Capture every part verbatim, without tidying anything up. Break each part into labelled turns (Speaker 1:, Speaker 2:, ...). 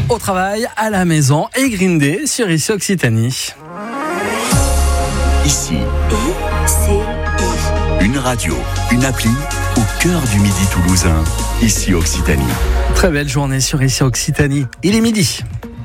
Speaker 1: au travail, à la maison et Green Day sur Ici Occitanie.
Speaker 2: Ici,
Speaker 3: I C I.
Speaker 2: une radio, une appli au cœur du Midi toulousain. Ici Occitanie.
Speaker 1: Très belle journée sur Ici Occitanie. Il est midi.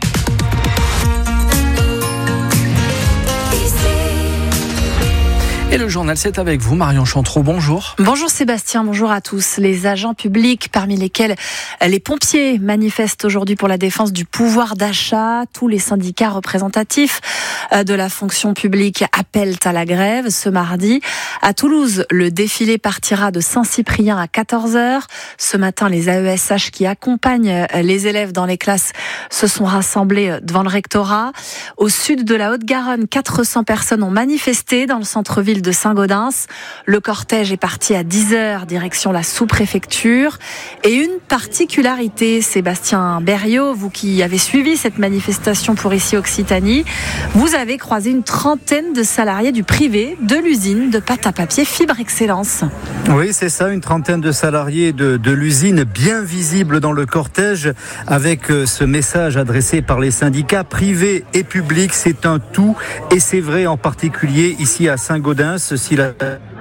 Speaker 1: Et le journal, c'est avec vous, Marion Chantreau. Bonjour.
Speaker 4: Bonjour Sébastien, bonjour à tous. Les agents publics, parmi lesquels les pompiers, manifestent aujourd'hui pour la défense du pouvoir d'achat. Tous les syndicats représentatifs de la fonction publique appellent à la grève ce mardi. À Toulouse, le défilé partira de Saint-Cyprien à quatorze heures. Ce matin, les A E S H qui accompagnent les élèves dans les classes se sont rassemblés devant le rectorat. Au sud de la Haute-Garonne, quatre cents personnes ont manifesté dans le centre-ville de Saint-Gaudens. Le cortège est parti à dix heures, direction la sous-préfecture. Et une particularité, Sébastien Berriot, vous qui avez suivi cette manifestation pour Ici Occitanie, vous avez croisé une trentaine de salariés du privé de l'usine de pâte à papier Fibre Excellence.
Speaker 5: Oui, c'est ça, une trentaine de salariés de, de l'usine, bien visibles dans le cortège, avec ce message adressé par les syndicats privé et public. C'est un tout, et c'est vrai en particulier ici à Saint-Gaudens. Si la...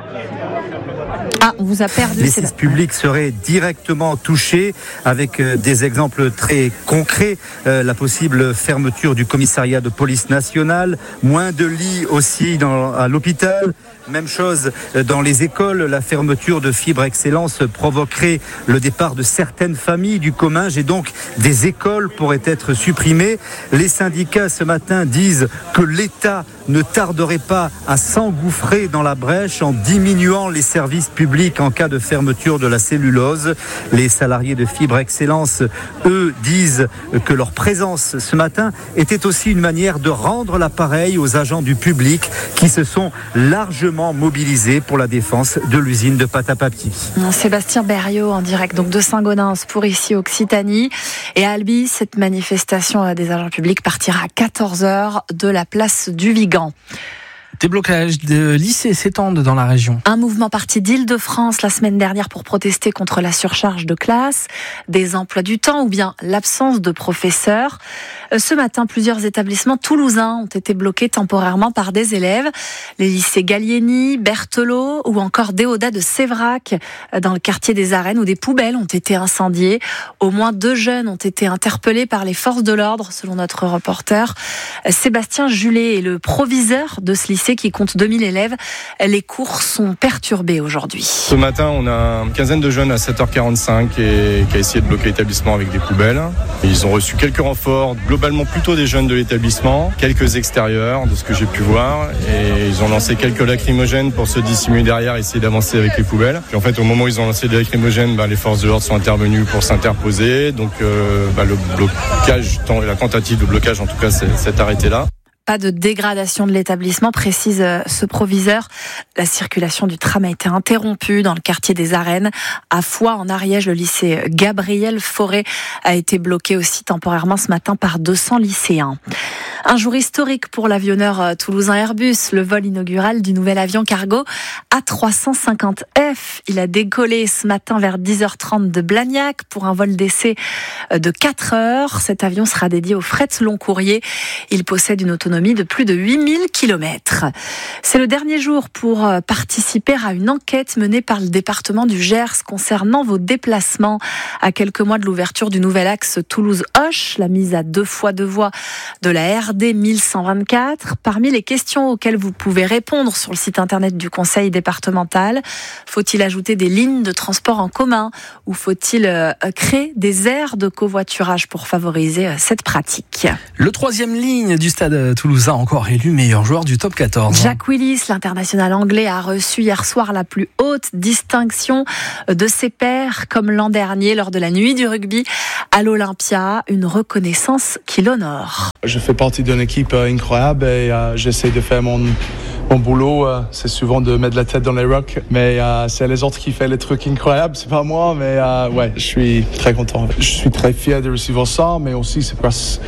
Speaker 4: Ah, on vous a perdu.
Speaker 5: Les services publics seraient directement touchés, avec des exemples très concrets. Euh, la possible fermeture du commissariat de police nationale, moins de lits aussi dans, à l'hôpital. Même chose dans les écoles, la fermeture de Fibre Excellence provoquerait le départ de certaines familles du Comminges et donc des écoles pourraient être supprimées. Les syndicats ce matin disent que l'État ne tarderait pas à s'engouffrer dans la brèche en diminuant les services publics en cas de fermeture de la cellulose. Les salariés de Fibre Excellence, eux, disent que leur présence ce matin était aussi une manière de rendre l'appareil aux agents du public qui se sont largement mobilisés pour la défense de l'usine de pâte à papier.
Speaker 4: Sébastien Berriot en direct donc de Saint-Gaudens pour Ici Occitanie. Et à Albi, cette manifestation des agents publics partira à quatorze heures de la place du Vigan.
Speaker 1: Des blocages de lycées s'étendent dans la région.
Speaker 4: Un mouvement parti d'Île-de-France la semaine dernière pour protester contre la surcharge de classe, des emplois du temps ou bien l'absence de professeurs. Ce matin, plusieurs établissements toulousains ont été bloqués temporairement par des élèves. Les lycées Gallieni, Berthelot ou encore Déodat de Séverac dans le quartier des Arènes où des poubelles ont été incendiées. Au moins deux jeunes ont été interpellés par les forces de l'ordre, selon notre reporter. Sébastien Julet est le proviseur de ce lycée qui compte deux mille élèves. Les cours sont perturbés aujourd'hui.
Speaker 6: Ce matin, on a une quinzaine de jeunes à sept heures quarante-cinq et qui a essayé de bloquer l'établissement avec des poubelles. Ils ont reçu quelques renforts, globalement plutôt des jeunes de l'établissement, quelques extérieurs de ce que j'ai pu voir, et ils ont lancé quelques lacrymogènes pour se dissimuler derrière, essayer d'avancer avec les poubelles. Puis en fait, au moment où ils ont lancé les lacrymogènes, bah, les forces de l'ordre sont intervenues pour s'interposer. Donc euh, bah, le blocage, la tentative de blocage en tout cas, s'est arrêtée là.
Speaker 4: Pas de dégradation de l'établissement, précise ce proviseur. La circulation du tram a été interrompue dans le quartier des Arènes. À Foix, en Ariège, le lycée Gabriel Fauré a été bloqué aussi temporairement ce matin par deux cents lycéens. Un jour historique pour l'avionneur toulousain Airbus, le vol inaugural du nouvel avion cargo A trois cent cinquante F. Il a décollé ce matin vers dix heures trente de Blagnac pour un vol d'essai de quatre heures. Cet avion sera dédié au fret long courrier. Il possède une autonomie de plus de huit mille kilomètres. C'est le dernier jour pour participer à une enquête menée par le département du Gers concernant vos déplacements. À quelques mois de l'ouverture du nouvel axe Toulouse-Auch, la mise à deux fois deux voies de la R D mille cent vingt-quatre. Parmi les questions auxquelles vous pouvez répondre sur le site internet du conseil départemental, faut-il ajouter des lignes de transport en commun ou faut-il créer des aires de covoiturage pour favoriser cette pratique?
Speaker 1: Le troisième ligne du stade toulousain encore élu meilleur joueur du top quatorze.
Speaker 4: Jack Willis, l'international anglais, a reçu hier soir la plus haute distinction de ses pairs, comme l'an dernier lors de la nuit du rugby à l'Olympia, une reconnaissance qui l'honore.
Speaker 7: Je fais partie d'une équipe incroyable et euh, j'essaie de faire mon, mon boulot. Euh, c'est souvent de mettre la tête dans les rocks, mais euh, c'est les autres qui font les trucs incroyables, c'est pas moi, mais euh, ouais, je suis très content. Je suis très fier de recevoir ça, mais aussi c'est parce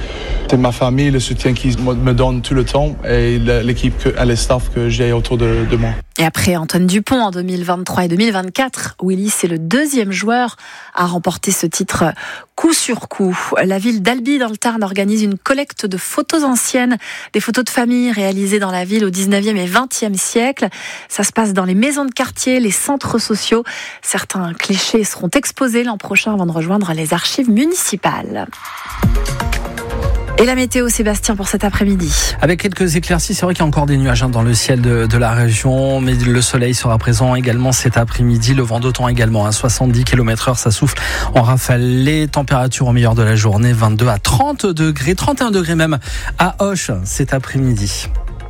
Speaker 7: C'est ma famille, le soutien qu'ils me donnent tout le temps et l'équipe et les staffs que j'ai autour de, de moi.
Speaker 4: Et après Antoine Dupont en deux mille vingt-trois et deux mille vingt-quatre, Willy, c'est le deuxième joueur à remporter ce titre coup sur coup. La ville d'Albi dans le Tarn organise une collecte de photos anciennes, des photos de famille réalisées dans la ville au dix-neuvième et vingtième siècle. Ça se passe dans les maisons de quartier, les centres sociaux. Certains clichés seront exposés l'an prochain avant de rejoindre les archives municipales. Et la météo, Sébastien, pour cet après-midi.
Speaker 1: Avec quelques éclaircies, c'est vrai qu'il y a encore des nuages hein, dans le ciel de, de la région, mais le soleil sera présent également cet après-midi. Le vent d'automne également, à hein, soixante-dix kilomètres heure, ça souffle en rafale. Les températures au meilleur de la journée, vingt-deux à trente degrés, trente et un degrés même à Auch cet après-midi.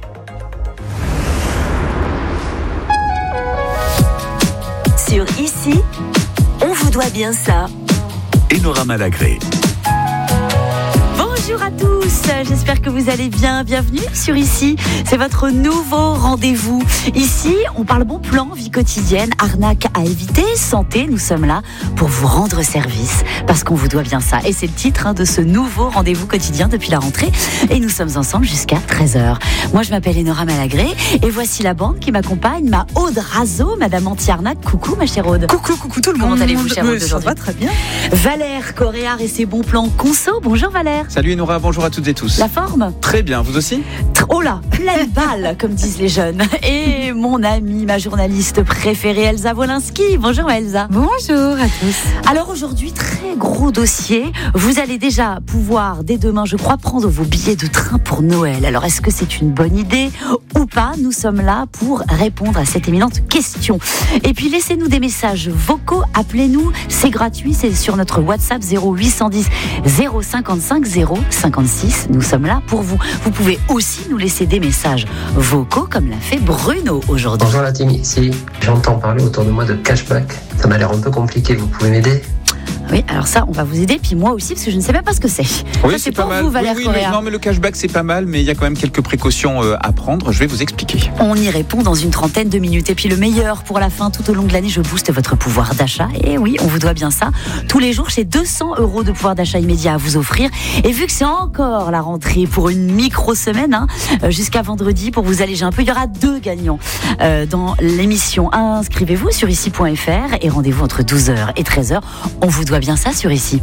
Speaker 3: Sur Ici, on vous doit bien ça.
Speaker 2: Enora Malagré.
Speaker 3: Bonjour à tous, j'espère que vous allez bien. Bienvenue sur Ici, c'est votre nouveau rendez-vous. Ici, on parle bon plan, vie quotidienne, arnaque à éviter, santé. Nous sommes là pour vous rendre service parce qu'on vous doit bien ça. Et c'est le titre hein, de ce nouveau rendez-vous quotidien depuis la rentrée. Et nous sommes ensemble jusqu'à treize heures. Moi, je m'appelle Enora Malagré et voici la bande qui m'accompagne, ma Aude Razo, Madame Anti-Arnaque. Coucou ma chère Aude.
Speaker 8: Coucou, coucou tout le monde.
Speaker 3: Comment allez-vous, chère Aude,
Speaker 8: ça
Speaker 3: aujourd'hui?
Speaker 8: va très bien.
Speaker 3: Valère Coréard et ses bons plans conso. Bonjour Valère.
Speaker 9: Salut Enora, bonjour à toutes et tous.
Speaker 3: La forme?
Speaker 9: Très bien, vous aussi?
Speaker 3: Oh là, pleine balle, comme disent les jeunes. Et mon amie, ma journaliste préférée, Elsa Wolinski. Bonjour Elsa.
Speaker 8: Bonjour à tous.
Speaker 3: Alors aujourd'hui, très gros dossier. Vous allez déjà pouvoir, dès demain, je crois, prendre vos billets de train pour Noël. Alors est-ce que c'est une bonne idée ou pas? Nous sommes là pour répondre à cette éminente question. Et puis laissez-nous des messages vocaux, appelez-nous, c'est gratuit, c'est sur notre WhatsApp zéro huit cent dix zéro cinquante-cinq zéro cinquante-six. Nous sommes là pour vous. Vous pouvez aussi nous laisser des messages vocaux comme l'a fait Bruno aujourd'hui.
Speaker 10: Bonjour la team, ici j'entends parler autour de moi de cashback. Ça m'a l'air un peu compliqué, vous pouvez m'aider?
Speaker 3: Oui, alors ça, on va vous aider, puis moi aussi, parce que je ne sais même pas ce que c'est.
Speaker 9: Oui,
Speaker 3: ça,
Speaker 9: c'est pas
Speaker 3: pour
Speaker 9: mal.
Speaker 3: vous, Valère
Speaker 9: oui, oui,
Speaker 3: Coréard.
Speaker 9: le, non, mais le cashback, c'est pas mal, mais il y a quand même quelques précautions euh, à prendre. Je vais vous expliquer.
Speaker 3: On y répond dans une trentaine de minutes. Et puis le meilleur pour la fin, tout au long de l'année, je booste votre pouvoir d'achat. Et oui, on vous doit bien ça. Tous les jours, j'ai deux cents euros de pouvoir d'achat immédiat à vous offrir. Et vu que c'est encore la rentrée pour une micro-semaine, hein, jusqu'à vendredi, pour vous alléger un peu, il y aura deux gagnants euh, dans l'émission. Inscrivez-vous sur ici point f r et rendez-vous entre douze heures et treize heures. On vous doit bien ça sur Ici.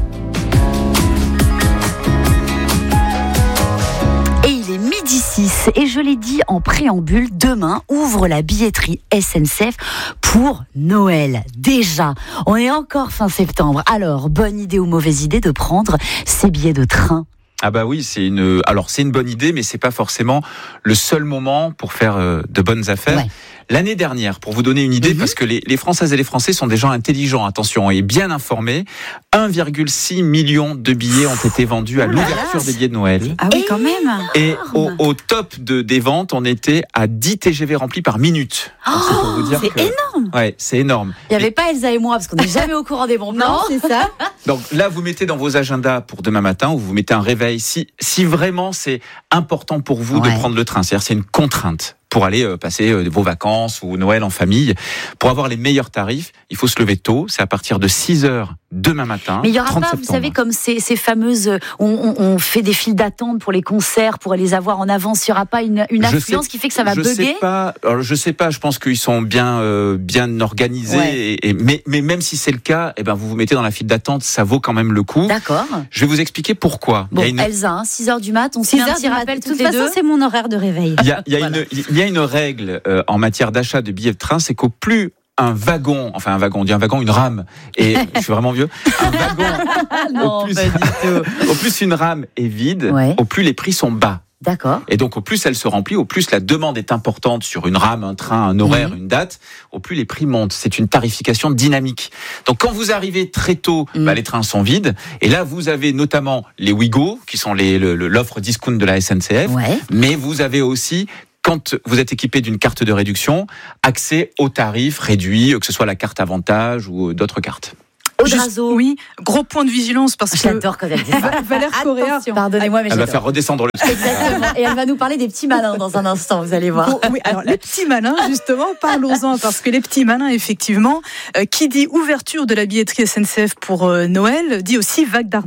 Speaker 3: Et il est midi six et je l'ai dit en préambule, demain ouvre la billetterie S N C F pour Noël. Déjà, on est encore fin septembre. Alors, bonne idée ou mauvaise idée de prendre ces billets de train?
Speaker 9: Ah bah oui, c'est une. Alors c'est une bonne idée, mais c'est pas forcément le seul moment pour faire euh, de bonnes affaires. Ouais. L'année dernière, pour vous donner une idée, mmh. parce que les, les Françaises et les Français sont des gens intelligents, attention, et bien informés, un virgule six million de billets ont été vendus à l'ouverture des billets de Noël.
Speaker 3: Ah oui, quand même.
Speaker 9: Et au, au top de, des ventes, on était à dix T G V remplis par minute.
Speaker 3: Oh, c'est pour vous dire c'est que, énorme.
Speaker 9: Ouais, c'est énorme.
Speaker 3: Il n'y avait et... pas Elsa et moi, parce qu'on n'est jamais au courant des bons plans.
Speaker 8: Non, c'est ça.
Speaker 9: Donc là, vous mettez dans vos agendas pour demain matin, ou vous mettez un réveil, si, si vraiment c'est important pour vous ouais. de prendre le train, c'est-à-dire c'est une contrainte pour aller euh, passer euh, vos vacances ou Noël en famille. Pour avoir les meilleurs tarifs, il faut se lever tôt. C'est à partir de six heures demain matin.
Speaker 3: Mais il n'y aura pas,
Speaker 9: septembre.
Speaker 3: Vous savez, comme ces, ces fameuses... On, on, on fait des files d'attente pour les concerts, pour les avoir en avance. Il n'y aura pas une, une influence
Speaker 9: sais,
Speaker 3: qui fait que ça va
Speaker 9: je
Speaker 3: bugger
Speaker 9: sais pas, alors Je ne sais pas. Je pense qu'ils sont bien, euh, bien organisés. Ouais. Et, et, mais, mais même si c'est le cas, eh ben, vous vous mettez dans la file d'attente. Ça vaut quand même le coup.
Speaker 3: D'accord.
Speaker 9: Je vais vous expliquer pourquoi.
Speaker 3: Bon,
Speaker 9: il y a une...
Speaker 3: Elsa, hein, six heures du mat, on se fait un petit rappel toutes les deux.
Speaker 8: De toute façon, c'est mon horaire de réveil.
Speaker 9: Il y a, il y a, voilà. une, il y a une règle euh, en matière d'achat de billets de train, c'est qu'au plus un wagon, enfin un wagon, on dit un wagon, une rame, et je suis vraiment vieux, un wagon,
Speaker 3: non,
Speaker 9: au, plus,
Speaker 3: pas du tout.
Speaker 9: au plus une rame est vide,
Speaker 3: ouais.
Speaker 9: au plus les prix sont bas.
Speaker 3: D'accord.
Speaker 9: Et donc, au plus elle se remplit, au plus la demande est importante sur une rame, un train, un horaire, mmh. une date, au plus les prix montent. C'est une tarification dynamique. Donc, quand vous arrivez très tôt, mmh. bah, les trains sont vides. Et là, vous avez notamment les Ouigo, qui sont les, le, l'offre discount de la S N C F.
Speaker 3: Ouais.
Speaker 9: Mais vous avez aussi, quand vous êtes équipé d'une carte de réduction, accès aux tarifs réduits, que ce soit la carte avantage ou d'autres cartes.
Speaker 8: Juste, oui, gros point de vigilance parce
Speaker 3: que j'adore quand elle dit ça.
Speaker 8: Valère Coréard,
Speaker 3: pardonnez-moi, mais
Speaker 9: elle
Speaker 3: j'adore.
Speaker 9: va faire redescendre le.
Speaker 3: Exactement. Et elle va nous parler des petits malins dans un instant, vous allez voir.
Speaker 8: Bon, oui, alors les petits malins, justement, parlons-en parce que les petits malins, effectivement, euh, qui dit ouverture de la billetterie S N C F pour euh, Noël, dit aussi vague d'arnaque.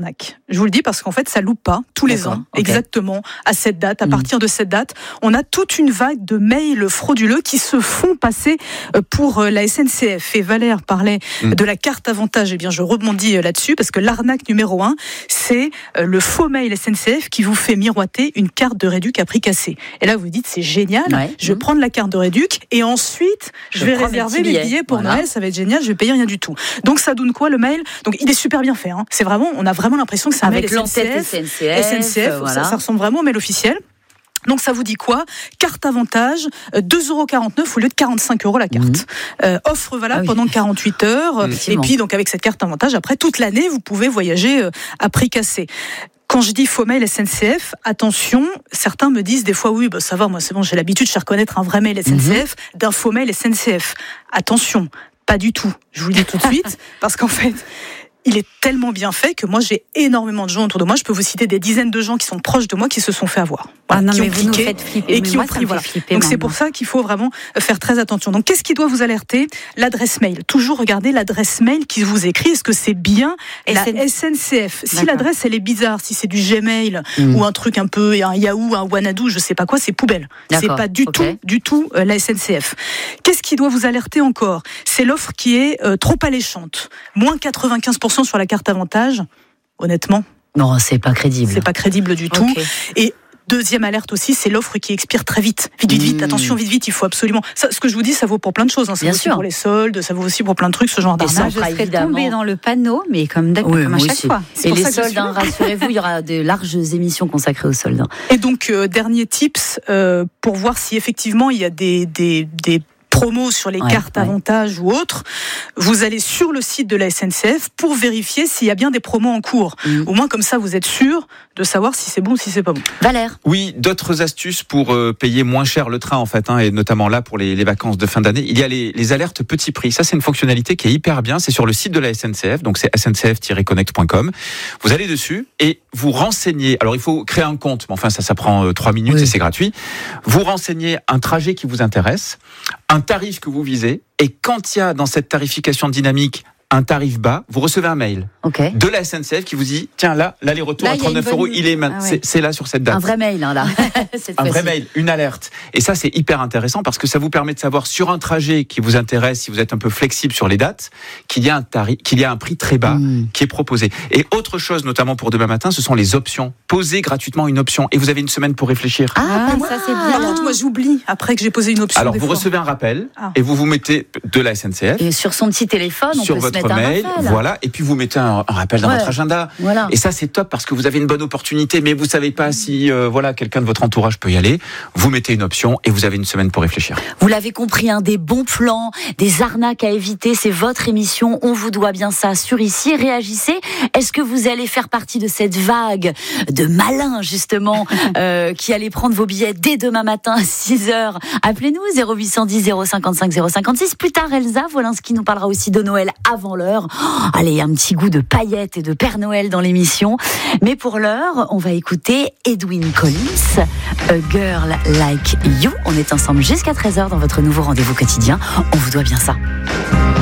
Speaker 8: Je vous le dis parce qu'en fait, ça loupe pas tous les
Speaker 3: D'accord,
Speaker 8: ans,
Speaker 3: okay.
Speaker 8: exactement à cette date. À
Speaker 3: mmh.
Speaker 8: partir de cette date, on a toute une vague de mails frauduleux qui se font passer pour la S N C F. Et Valère parlait mmh. de la carte avantage. Eh bien, je rebondis là-dessus parce que l'arnaque numéro un, c'est le faux mail S N C F qui vous fait miroiter une carte de réduc à prix cassé. Et là, vous vous dites, c'est génial. Ouais. Je vais mmh. prendre la carte de réduc et ensuite, je, je vais réserver mes billets, billets pour voilà. Noël. Ça va être génial. Je vais payer rien du tout. Donc, ça donne quoi le mail? Donc, il est super bien fait. Hein. C'est vraiment, on a vraiment l'impression que c'est un
Speaker 3: avec
Speaker 8: mail S N C F.
Speaker 3: S N C F,
Speaker 8: S N C F
Speaker 3: euh, voilà.
Speaker 8: ça, ça ressemble vraiment au mail officiel. Donc ça vous dit quoi? Carte avantage, deux euros quarante-neuf au lieu de quarante-cinq euros la carte. Mmh. Euh, offre valable ah oui. pendant quarante-huit heures. Mmh. Et puis donc avec cette carte avantage, après toute l'année, vous pouvez voyager à prix cassé. Quand je dis faux mail S N C F, attention, certains me disent des fois oui, bah ça va, moi c'est bon, j'ai l'habitude, je sais reconnaître un vrai mail S N C F mmh. d'un faux mail S N C F. Attention, pas du tout. Je vous le dis tout de suite, parce qu'en fait, il est tellement bien fait que moi j'ai énormément de gens autour de moi. Je peux vous citer des dizaines de gens qui sont proches de moi qui se sont fait avoir,
Speaker 3: voilà, ah non,
Speaker 8: qui
Speaker 3: mais
Speaker 8: ont
Speaker 3: vous
Speaker 8: cliqué
Speaker 3: nous faites flipper,
Speaker 8: et qui
Speaker 3: moi,
Speaker 8: ont pris. Voilà.
Speaker 3: Flipper,
Speaker 8: donc
Speaker 3: maman.
Speaker 8: C'est pour ça qu'il faut vraiment faire très attention. Donc qu'est-ce qui doit vous alerter? L'adresse mail. Toujours regarder l'adresse mail qui vous écrit. Est-ce que c'est bien la S N C F? Si D'accord. l'adresse elle est bizarre, si c'est du Gmail mmh. ou un truc un peu un Yahoo, un Wanadoo, je sais pas quoi, c'est poubelle. D'accord. C'est pas du okay. tout, du tout euh, la S N C F. Qu'est-ce qui doit vous alerter encore? C'est l'offre qui est euh, trop alléchante. Moins quatre-vingt-quinze pour cent sur la carte avantage. Honnêtement,
Speaker 3: non, c'est pas crédible.
Speaker 8: C'est pas crédible du tout. Okay. Et deuxième alerte aussi, c'est l'offre qui expire très vite. Vite, vite, vite. Mmh. Attention, vite, vite. Il faut absolument. Ça, ce que je vous dis, ça vaut pour plein de choses. Hein. Ça Bien vaut sûr. Aussi pour les soldes, ça vaut aussi pour plein de trucs, ce genre d'arnaque.
Speaker 3: Je serais tombée dans le panneau, mais comme, oui, comme à chaque aussi. Fois. C'est Et les soldes, hein, rassurez-vous, il y aura de larges émissions consacrées aux soldes.
Speaker 8: Et donc, euh, dernier tips euh, pour voir si effectivement il y a des des des promos sur les ouais, cartes ouais. avantages ou autres, vous allez sur le site de la S N C F pour vérifier s'il y a bien des promos en cours. Mmh. Au moins comme ça, vous êtes sûr de savoir si c'est bon ou si c'est pas bon.
Speaker 3: Valère.
Speaker 9: Oui, d'autres astuces pour euh, payer moins cher le train en fait, hein, et notamment là pour les, les vacances de fin d'année. Il y a les, les alertes petit prix. Ça, c'est une fonctionnalité qui est hyper bien. C'est sur le site de la S N C F, donc c'est s n c f tiret connect point com. Vous allez dessus et vous renseignez. Alors il faut créer un compte, mais enfin ça, ça prend euh, trois minutes oui. et c'est gratuit. Vous renseignez un trajet qui vous intéresse, un tarif que vous visez, et quand il y a dans cette tarification dynamique un tarif bas, vous recevez un mail okay. de la S N C F qui vous dit tiens là, l'aller-retour là, à trente-neuf euros, il est, ah, ouais. c'est, c'est là sur cette date.
Speaker 3: Un vrai mail, hein, là.
Speaker 9: Un vrai mail, une alerte. Et ça, c'est hyper intéressant parce que ça vous permet de savoir sur un trajet qui vous intéresse, si vous êtes un peu flexible sur les dates, qu'il y a un tarif, qu'il y a un prix très bas mmh. qui est proposé. Et autre chose, notamment pour demain matin, ce sont les options. Posez gratuitement une option et vous avez une semaine pour réfléchir.
Speaker 3: Ah, ah ça c'est bien.
Speaker 8: Par contre, moi j'oublie après que j'ai posé une option.
Speaker 9: Alors vous fois. recevez un rappel ah. et vous vous mettez de la S N C F.
Speaker 3: Et sur son petit téléphone, on
Speaker 9: sur
Speaker 3: peut
Speaker 9: votre
Speaker 3: se mettre
Speaker 9: mail,
Speaker 3: un rappel.
Speaker 9: Voilà, et puis vous mettez un, un rappel dans ouais. votre agenda. Voilà. Et ça c'est top parce que vous avez une bonne opportunité, mais vous savez pas si euh, voilà quelqu'un de votre entourage peut y aller. Vous mettez une option et vous avez une semaine pour réfléchir.
Speaker 3: Vous l'avez compris, hein, des bons plans, des arnaques à éviter. C'est votre émission. On vous doit bien ça sur ici. Réagissez. Est-ce que vous allez faire partie de cette vague de malins justement euh, qui allez prendre vos billets dès demain matin à six heures? Appelez-nous zéro huit cent dix zéro cinquante-cinq zéro cinquante-six. Plus tard, Elsa Wolinski nous parlera aussi de Noël avant l'heure. Oh, allez, un petit goût de paillettes et de Père Noël dans l'émission. Mais pour l'heure, on va écouter Edwyn Collins, A Girl Like You. On est ensemble jusqu'à treize heures dans votre nouveau rendez-vous quotidien. On vous doit bien ça.